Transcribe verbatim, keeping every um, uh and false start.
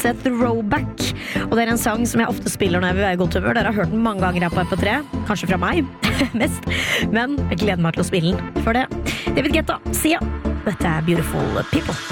masse throwback. Og det er en sang som jeg ofte spiller når jeg vil være i godt humør. Dere har hørt den mange ganger her på F tre. Kanskje fra meg, mest. Men jeg gleder meg til å spille den for det. David Guetta, Sia. Dette er Beautiful People.